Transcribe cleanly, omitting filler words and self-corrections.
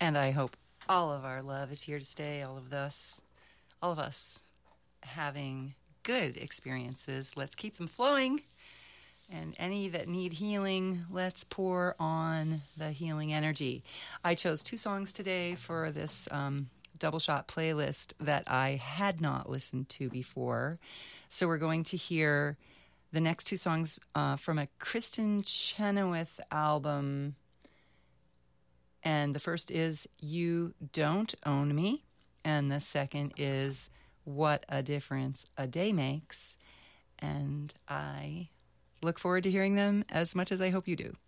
And I hope all of our love is here to stay, all of us having good experiences. Let's keep them flowing. And any that need healing, let's pour on the healing energy. I chose 2 songs today for this double shot playlist that I had not listened to before. So we're going to hear the next 2 songs from a Kristen Chenoweth album. And the first is You Don't Own Me. And the second is What a Difference a Day Makes. And I look forward to hearing them as much as I hope you do.